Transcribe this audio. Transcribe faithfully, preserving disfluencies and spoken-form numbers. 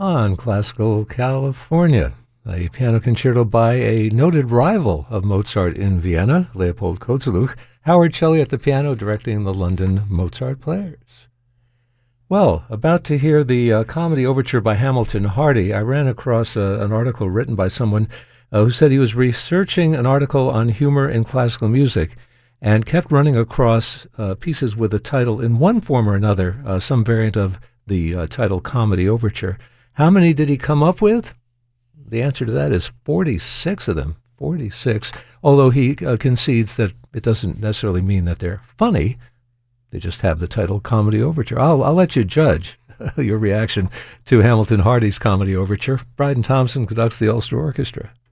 on Classical California, a piano concerto by a noted rival of Mozart in Vienna, Leopold Kozeluch, Howard Shelley at the piano directing the London Mozart Players. Well, about to hear the uh, comedy overture by Hamilton Hardy, I ran across uh, an article written by someone uh, who said he was researching an article on humor in classical music and kept running across uh, pieces with a title in one form or another, uh, some variant of the uh, title Comedy Overture. How many did he come up with? The answer to that is forty-six of them, forty-six, although he uh, concedes that it doesn't necessarily mean that they're funny. They just have the title Comedy Overture. I'll, I'll let you judge your reaction to Hamilton Hardy's Comedy Overture. Bryden Thompson conducts the Ulster Orchestra.